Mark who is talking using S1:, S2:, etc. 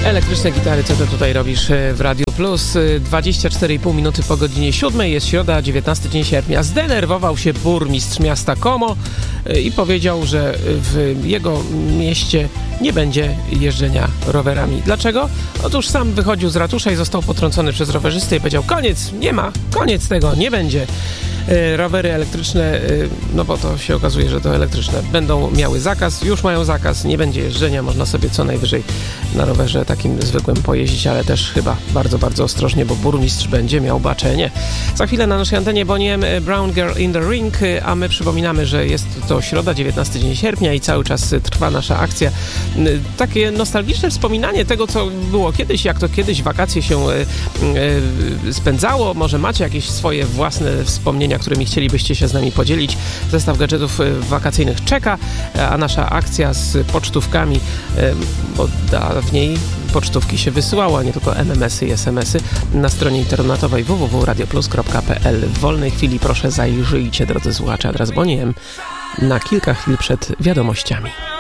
S1: Elektryczne gitary, co ty tutaj robisz w Radio Plus? 24,5 minuty po godzinie 7, jest środa, 19 dzień sierpnia. Zdenerwował się burmistrz miasta Como i powiedział, że w jego mieście nie będzie jeżdżenia rowerami. Dlaczego? Otóż sam wychodził z ratusza i został potrącony przez rowerzystę i powiedział: koniec, nie ma, koniec tego, nie będzie. Rowery elektryczne, no bo to się okazuje, że to elektryczne, będą miały zakaz, już mają zakaz, nie będzie jeżdżenia, można sobie co najwyżej na rowerze takim zwykłym pojeździć, ale też chyba bardzo, bardzo ostrożnie, bo burmistrz będzie miał baczenie. Za chwilę na naszej antenie Boney M, Brown Girl in the Ring, a my przypominamy, że jest to środa, 19 dzień sierpnia i cały czas trwa nasza akcja. Takie nostalgiczne wspominanie tego, co było kiedyś, jak to kiedyś wakacje się spędzało. Może macie jakieś swoje własne wspomnienia, którymi chcielibyście się z nami podzielić. Zestaw gadżetów wakacyjnych czeka, a nasza akcja z pocztówkami, bo dawniej pocztówki się wysyłało, a nie tylko MMS-y i SMS-y, na stronie internetowej www.radioplus.pl. W wolnej chwili proszę zajrzyjcie, drodzy słuchacze, adres Boney M na kilka chwil przed wiadomościami.